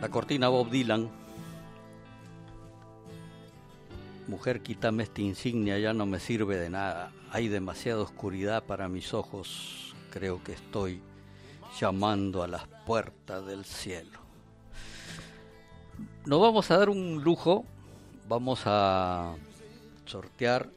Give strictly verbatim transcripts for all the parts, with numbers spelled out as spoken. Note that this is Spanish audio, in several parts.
La cortina Bob Dylan. Mujer, quítame esta insignia, ya no me sirve de nada. Hay demasiada oscuridad para mis ojos. Creo que estoy llamando a las puertas del cielo. Nos vamos a dar un lujo. Vamos a sortear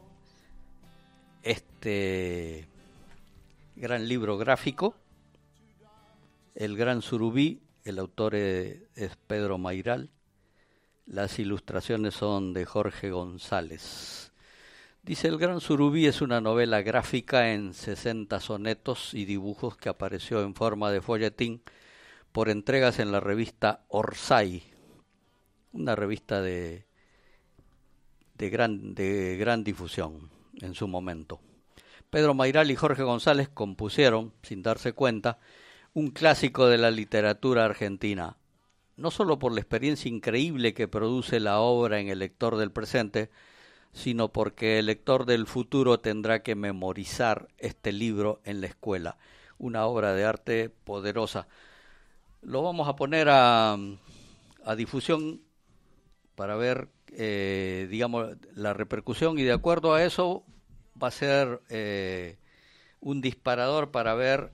este gran libro gráfico, El Gran Surubí. El autor es Pedro Mayral. Las ilustraciones son de Jorge González. Dice: El Gran Surubí es una novela gráfica en sesenta sonetos y dibujos que apareció en forma de folletín por entregas en la revista Orsay, una revista de, de, gran, de gran difusión en su momento. Pedro Mayral y Jorge González compusieron, sin darse cuenta, un clásico de la literatura argentina, no solo por la experiencia increíble que produce la obra en el lector del presente, sino porque el lector del futuro tendrá que memorizar este libro en la escuela, una obra de arte poderosa. Lo vamos a poner a, a difusión para ver, eh, digamos, la repercusión, y de acuerdo a eso va a ser eh, un disparador para ver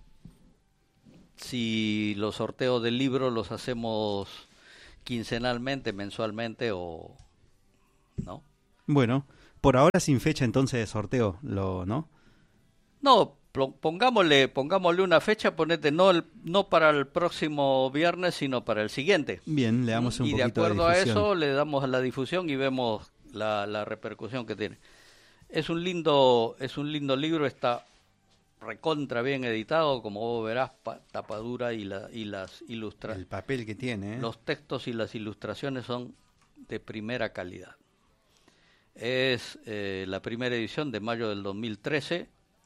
si los sorteos del libro los hacemos quincenalmente, mensualmente o no. Bueno, por ahora sin fecha entonces de sorteo, lo, ¿no? No, pongámosle, pongámosle una fecha, ponete no el, no para el próximo viernes, sino para el siguiente. Bien, le damos un y poquito de de acuerdo de a eso le damos a la difusión y vemos la, la repercusión que tiene. Es un lindo, es un lindo libro, está recontra bien editado, como vos verás, pa, tapadura y, la, y las ilustraciones. El papel que tiene, ¿eh? Los textos y las ilustraciones son de primera calidad. Es eh, la primera edición de mayo del dos mil trece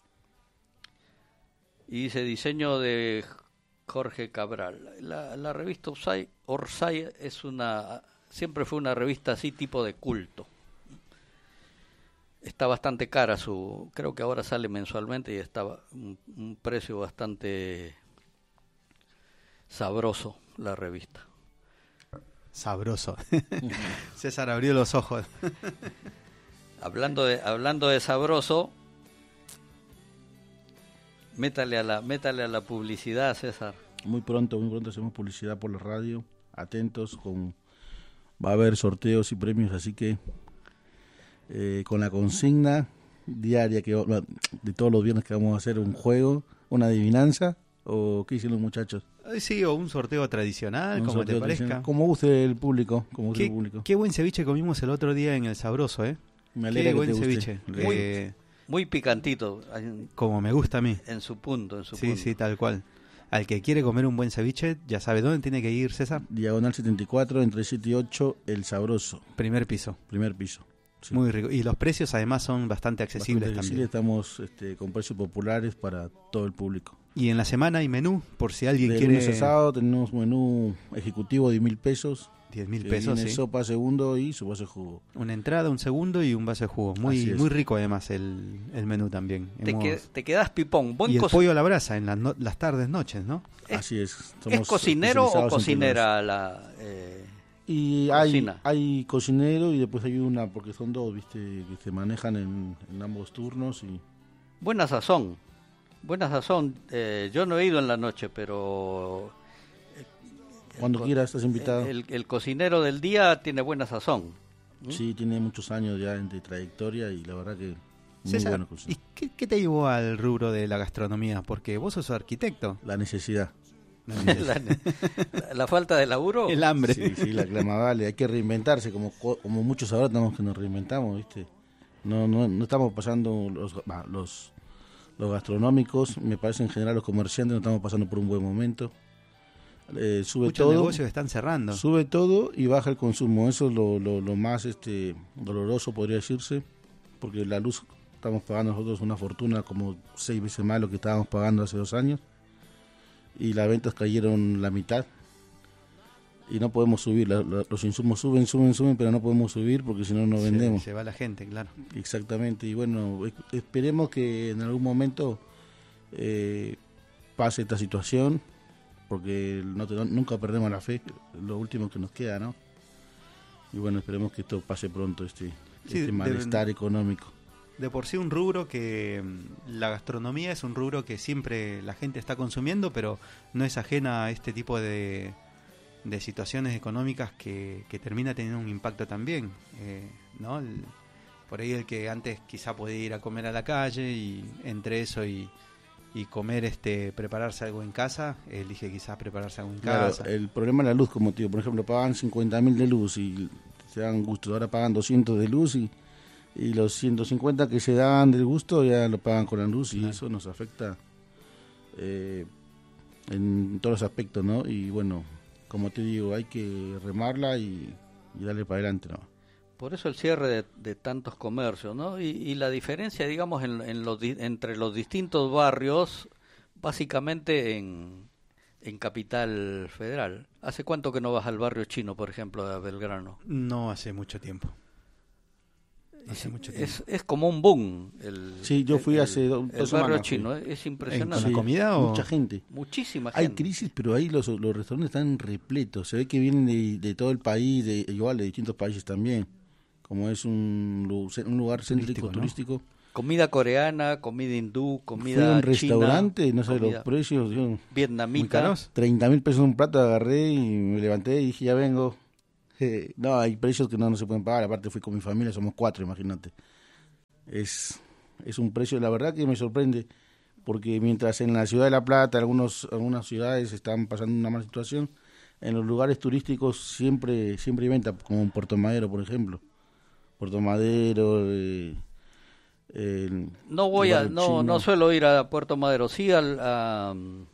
y dice diseño de Jorge Cabral. La, la revista Orsay, Orsay es una, siempre fue una revista así tipo de culto. Está bastante cara su, creo que ahora sale mensualmente y está un, un precio bastante sabroso la revista. Sabroso. César abrió los ojos. Hablando de, hablando de sabroso, métale a la, métale a la publicidad, César. Muy pronto, muy pronto hacemos publicidad por la radio. Atentos, con va a haber sorteos y premios, así que eh, con la consigna diaria que de todos los viernes que vamos a hacer un juego, una adivinanza, o qué hicieron los muchachos. Sí, o un sorteo tradicional, un como sorteo te parezca. Como guste el público, como guste ¿Qué, el público. Qué buen ceviche comimos el otro día en el Sabroso, ¿eh? Me alegra qué que buen te ceviche. Muy, eh, muy picantito. Como me gusta a mí. En su punto, en su sí, punto. Sí, tal cual. Al que quiere comer un buen ceviche, ya sabe dónde tiene que ir, César. Diagonal setenta y cuatro, entre siete y ocho, El Sabroso. Primer piso. Primer piso. Sí. Muy rico. Y los precios además son bastante accesibles bastante también. Estamos este, con precios populares para todo el público. Y en la semana hay menú, por si alguien de quiere... lunes a sábado tenemos menú ejecutivo de mil pesos. diez mil pesos, sí. Sopa, segundo y su vaso de jugo. Una entrada, un segundo y un vaso de jugo. Muy muy rico además el, el menú también. Te, Hemos... que, te quedas pipón. Buen y el co- pollo a la brasa en las, no, las tardes, noches, ¿no? Es, Así es. ¿Es cocinero o cocinera la eh, Y hay, hay cocinero y después hay una, porque son dos, viste, que se manejan en, en ambos turnos. Y buena sazón. Buena sazón. Eh, yo no he ido en la noche, pero... Cuando el, quieras, estás invitado. El, el cocinero del día tiene buena sazón. ¿Mm? Sí, tiene muchos años ya de trayectoria y la verdad que muy César, bueno cocinero. ¿Y qué, qué te llevó al rubro de la gastronomía? Porque vos sos arquitecto. La necesidad. la, la, la falta de laburo. El hambre. Sí, sí, la clama vale. Hay que reinventarse, como como muchos ahora estamos que nos reinventamos, ¿viste? No no no estamos pasando los los los gastronómicos, me parece en general los comerciantes no estamos pasando por un buen momento. Eh, sube Muchos todo, negocios están cerrando. Sube todo y baja el consumo. Eso es lo, lo, lo más este doloroso, podría decirse, porque la luz estamos pagando nosotros una fortuna, como seis veces más lo que estábamos pagando hace dos años, y las ventas cayeron la mitad y no podemos subir. La, la, los insumos suben, suben, suben, pero no podemos subir porque si no no vendemos. Se, se va la gente, claro. Exactamente. Y bueno, esperemos que en algún momento eh, pase esta situación porque no, te, nunca perdemos la fe, lo último que nos queda, ¿no? Y bueno, esperemos que esto pase pronto, este, sí, este malestar de, económico. De por sí un rubro que la gastronomía es un rubro que siempre la gente está consumiendo, pero no es ajena a este tipo de, de situaciones económicas que, que termina teniendo un impacto también, eh, ¿no? El, por ahí el que antes quizá podía ir a comer a la calle y entre eso y, y comer, este prepararse algo en casa, elige quizás prepararse algo en claro, casa. El problema es la luz, como tío, por ejemplo, pagan cincuenta mil de luz y se dan gusto, ahora pagan doscientos de luz y y los ciento cincuenta que se dan del gusto ya lo pagan con la luz y claro. Eso nos afecta eh, en todos los aspectos, ¿no? Y bueno, como te digo, hay que remarla y, y darle para adelante, ¿no? Por eso el cierre de, de tantos comercios, ¿no? Y, y la diferencia, digamos, en, en los, entre los distintos barrios, básicamente en, en Capital Federal. ¿Hace cuánto que no vas al barrio chino, por ejemplo, de Belgrano? No hace mucho tiempo. Hace mucho tiempo. Es, es como un boom. El, sí, yo fui el, hace dos, el dos barrio semanas. chino, sí. Es impresionante. ¿Con la comida o...? Mucha gente. Muchísima Hay gente. Hay crisis, pero ahí los, los restaurantes están repletos. Se ve que vienen de, de todo el país, de, igual de distintos países también. Como es un, un lugar céntrico, turístico. ¿no? turístico. Comida coreana, comida hindú, comida china. Fui a un china, restaurante, no sé los precios. Yo, vietnamita. treinta mil pesos un plato, agarré y me levanté y dije, ya vengo. Eh, no, hay precios que no, no se pueden pagar. Aparte fui con mi familia, somos cuatro, imagínate. Es, es un precio, la verdad que me sorprende, porque mientras en la ciudad de La Plata, algunos, algunas ciudades están pasando una mala situación, en los lugares turísticos siempre siempre hay venta, como en Puerto Madero, por ejemplo. Puerto Madero, eh, eh, no voy a, no, no suelo ir a Puerto Madero, sí al, a,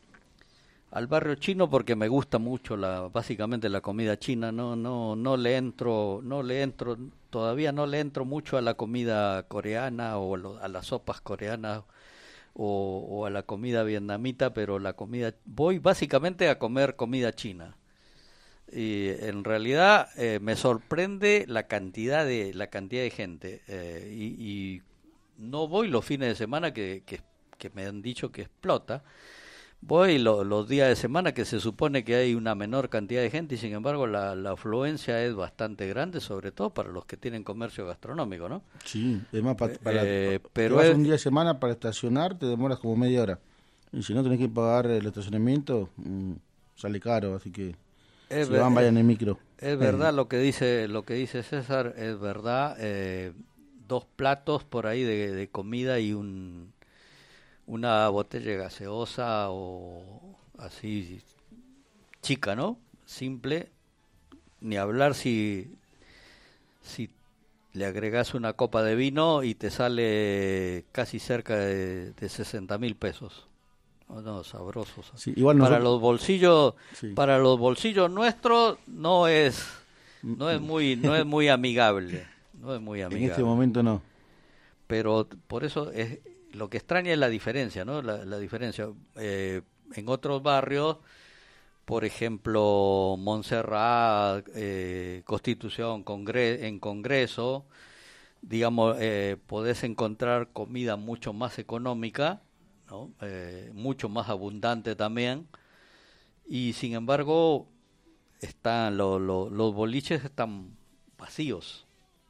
al barrio chino porque me gusta mucho la, básicamente la comida china, no, no, no le entro, no le entro, todavía no le entro mucho a la comida coreana o a las sopas coreanas o, o a la comida vietnamita, pero la comida, voy básicamente a comer comida china. Y en realidad eh, me sorprende la cantidad de la cantidad de gente eh, y, y no voy los fines de semana que, que, que me han dicho que explota. Voy lo, los días de semana que se supone que hay una menor cantidad de gente y sin embargo la, la afluencia es bastante grande, sobre todo para los que tienen comercio gastronómico, ¿no? Sí, además pa, para, eh, pa, pero vas es, un día de semana para estacionar te demoras como media hora y si no tenés que pagar el estacionamiento mmm, sale caro, así que es si van vayan en micro. Es verdad eh. lo que dice lo que dice César, es verdad. Eh, dos platos por ahí de, de comida y un una botella gaseosa o así chica, ¿no? Simple, ni hablar si si le agregas una copa de vino y te sale casi cerca de, de sesenta mil pesos. Oh, no, sabrosos. Sí, igual para nosotros... los bolsillos, sí. para los bolsillos nuestros no es no es muy no es muy amigable, no es muy amigable. En este momento no. Pero por eso es lo que extraña es la diferencia, ¿no? La, la diferencia. Eh, en otros barrios, por ejemplo, Montserrat, eh, Constitución, Congre- en Congreso, digamos, eh, podés encontrar comida mucho más económica, ¿no? Eh, mucho más abundante también, y sin embargo, están lo, lo, los boliches están vacíos.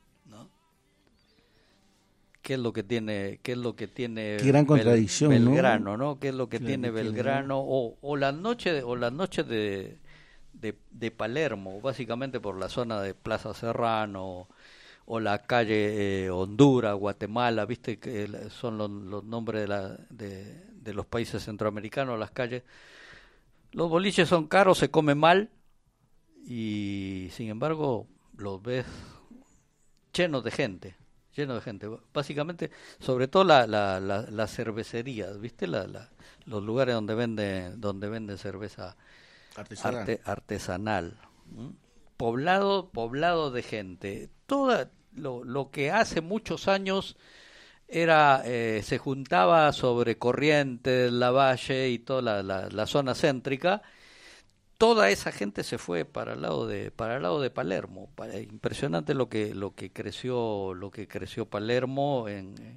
¿Qué es lo que tiene, qué es lo que tiene Qué gran contradicción, Bel, Belgrano, ¿no? ¿no? ¿Qué es lo que claro, tiene Belgrano no. o, o las noches o las noches de, de de Palermo, básicamente por la zona de Plaza Serrano o la calle eh, Honduras, Guatemala, viste que son los, los nombres de la de, de los países centroamericanos, las calles. Los boliches son caros, se come mal y sin embargo los ves llenos de gente. Lleno de gente, básicamente, sobre todo la, la, la, las cervecerías, ¿viste? La, la, los lugares donde venden donde venden cerveza artesanal, arte, artesanal. ¿Mm? poblado poblado de gente. Toda lo, lo que hace muchos años era eh, se juntaba sobre Corrientes, Lavalle y toda la, la, la zona céntrica. Toda esa gente se fue para el lado de para el lado de Palermo. Para, impresionante lo que lo que creció lo que creció Palermo en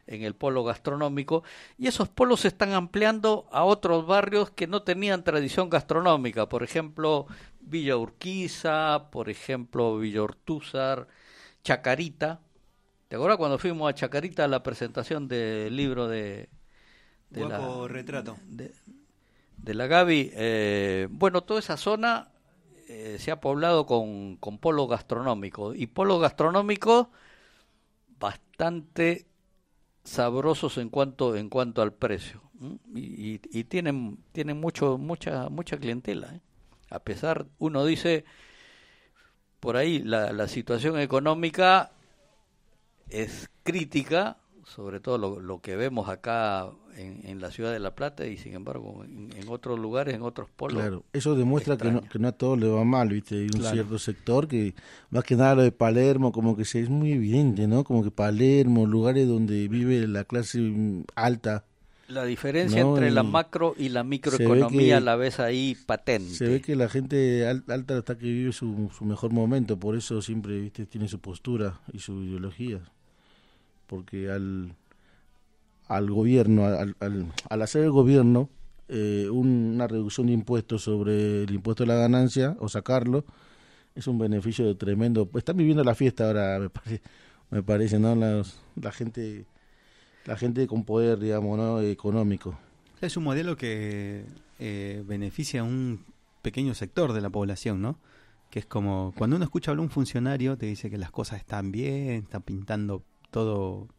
en el polo gastronómico, y esos polos se están ampliando a otros barrios que no tenían tradición gastronómica, por ejemplo Villa Urquiza, por ejemplo Villa Ortúzar, Chacarita. ¿Te acuerdas cuando fuimos a Chacarita a la presentación del libro de, de Guapo la retrato de, de la Gaby? Eh, bueno, toda esa zona eh, se ha poblado con, con polos gastronómicos, y polos gastronómicos bastante sabrosos en cuanto en cuanto al precio, ¿m? y, y, y tienen tienen mucho mucha mucha clientela, ¿eh? A pesar, uno dice por ahí la, la situación económica es crítica, sobre todo lo, lo que vemos acá en, en la ciudad de La Plata, y sin embargo en, en otros lugares, en otros polos. Claro, eso demuestra que no, que no a todos le va mal, ¿viste? Hay un Claro. cierto sector que, más que nada lo de Palermo, como que se, es muy evidente, ¿no? Como que Palermo, lugares donde vive la clase mm, alta, La diferencia no, entre y la macro y la se ve microeconomía que- la ves ahí patente. se ve que la gente al- alta está que vive su, su mejor momento, por eso siempre, ¿viste? Tiene su postura y su ideología. Porque al, al gobierno, al, al, al hacer el gobierno eh, un- una reducción de impuestos sobre el impuesto a la ganancia, o sacarlo, es un beneficio de tremendo. Están viviendo la fiesta ahora, me parece, me parece, ¿no? Las- la gente la gente con poder, digamos, ¿no? Económico. es un modelo que eh, beneficia a un pequeño sector de la población, ¿no? Que es como cuando uno escucha hablar a un funcionario te dice que las cosas están bien, está pintando todo